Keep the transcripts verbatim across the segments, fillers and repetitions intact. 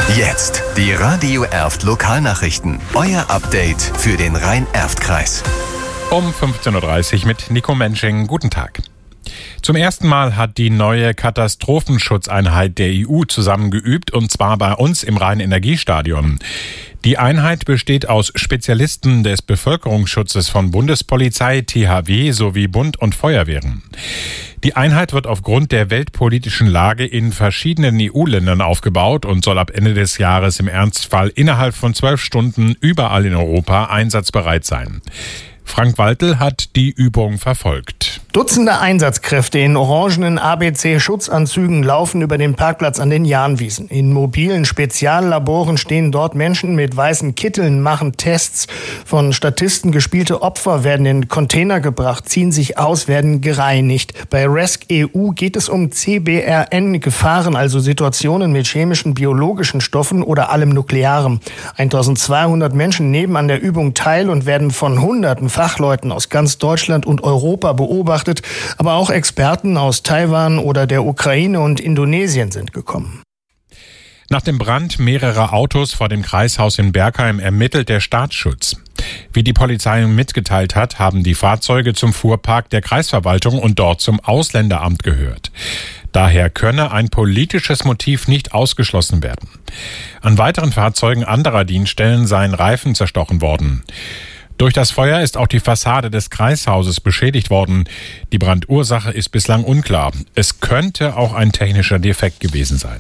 Jetzt die Radio Erft Lokalnachrichten. Euer Update für den Rhein-Erft-Kreis. Um fünfzehn Uhr dreißig mit Nico Mensching. Guten Tag. Zum ersten Mal hat die neue Katastrophenschutzeinheit der E U zusammengeübt, und zwar bei uns im Rhein-Energiestadion. Die Einheit besteht aus Spezialisten des Bevölkerungsschutzes von Bundespolizei, T H W sowie Bund und Feuerwehren. Die Einheit wird aufgrund der weltpolitischen Lage in verschiedenen E U-Ländern aufgebaut und soll ab Ende des Jahres im Ernstfall innerhalb von zwölf Stunden überall in Europa einsatzbereit sein. Frank Waltel hat die Übung verfolgt. Dutzende Einsatzkräfte in orangenen A B C-Schutzanzügen laufen über den Parkplatz an den Jahnwiesen. In mobilen Speziallaboren stehen dort Menschen mit weißen Kitteln, machen Tests. Von Statisten gespielte Opfer werden in Container gebracht, ziehen sich aus, werden gereinigt. Bei Rescue E U geht es um C B R N-Gefahren, also Situationen mit chemischen, biologischen Stoffen oder allem Nuklearem. eintausendzweihundert Menschen nehmen an der Übung teil und werden von hunderten Fachleuten aus ganz Deutschland und Europa beobachtet. Aber auch Experten aus Taiwan oder der Ukraine und Indonesien sind gekommen. Nach dem Brand mehrerer Autos vor dem Kreishaus in Berkheim ermittelt der Staatsschutz. Wie die Polizei mitgeteilt hat, haben die Fahrzeuge zum Fuhrpark der Kreisverwaltung und dort zum Ausländeramt gehört. Daher könne ein politisches Motiv nicht ausgeschlossen werden. An weiteren Fahrzeugen anderer Dienststellen seien Reifen zerstochen worden. Durch das Feuer ist auch die Fassade des Kreishauses beschädigt worden. Die Brandursache ist bislang unklar. Es könnte auch ein technischer Defekt gewesen sein.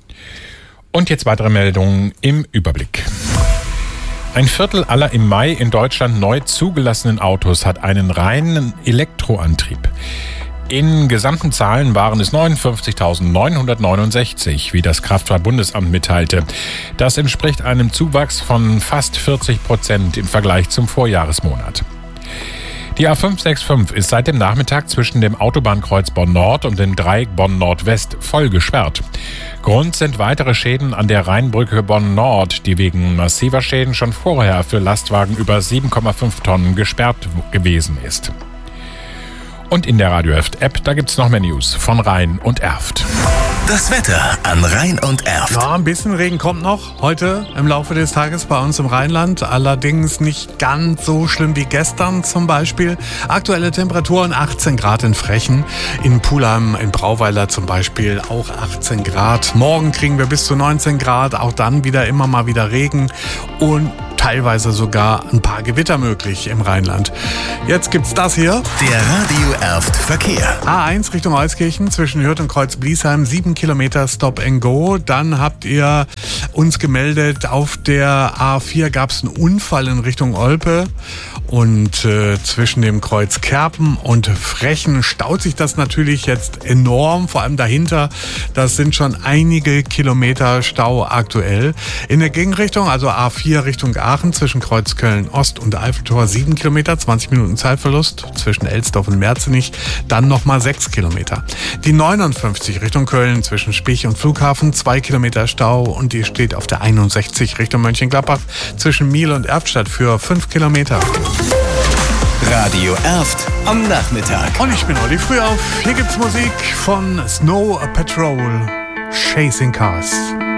Und jetzt weitere Meldungen im Überblick. Ein Viertel aller im Mai in Deutschland neu zugelassenen Autos hat einen reinen Elektroantrieb. In gesamten Zahlen waren es neunundfünfzigtausendneunhundertneunundsechzig, wie das Kraftfahrt-Bundesamt mitteilte. Das entspricht einem Zuwachs von fast vierzig Prozent im Vergleich zum Vorjahresmonat. Die A fünf sechs fünf ist seit dem Nachmittag zwischen dem Autobahnkreuz Bonn-Nord und dem Dreieck Bonn-Nord-West voll gesperrt. Grund sind weitere Schäden an der Rheinbrücke Bonn-Nord, die wegen massiver Schäden schon vorher für Lastwagen über sieben Komma fünf Tonnen gesperrt gewesen ist. Und in der Radio Erft App, da gibt's noch mehr News von Rhein und Erft. Das Wetter an Rhein und Erft. Ja, ein bisschen Regen kommt noch heute im Laufe des Tages bei uns im Rheinland. Allerdings nicht ganz so schlimm wie gestern zum Beispiel. Aktuelle Temperaturen achtzehn Grad in Frechen. In Pulheim, in Brauweiler zum Beispiel auch achtzehn Grad. Morgen kriegen wir bis zu neunzehn Grad. Auch dann wieder immer mal wieder Regen und teilweise sogar ein paar Gewitter möglich im Rheinland. Jetzt gibt's das hier. Der Radio Erft Verkehr. A eins Richtung Euskirchen zwischen Hürth und Kreuz-Bliesheim, sieben Kilometer Stop and Go. Dann habt ihr uns gemeldet, auf der A vier gab es einen Unfall in Richtung Olpe. Und äh, zwischen dem Kreuz Kerpen und Frechen staut sich das natürlich jetzt enorm, vor allem dahinter. Das sind schon einige Kilometer Stau aktuell. In der Gegenrichtung, also A vier Richtung Aachen zwischen Kreuz Köln Ost und Eiffeltor sieben Kilometer, zwanzig Minuten Zeitverlust. Zwischen Elsdorf und Merzenich dann nochmal sechs Kilometer. Die neunundfünfzig Richtung Köln zwischen Spich und Flughafen zwei Kilometer Stau, und die steht auf der einundsechzig Richtung Mönchengladbach zwischen Miel und Erftstadt für fünf Kilometer. Radio Erft am Nachmittag. Und ich bin Olli Frühauf. Hier gibt's Musik von Snow Patrol, Chasing Cars.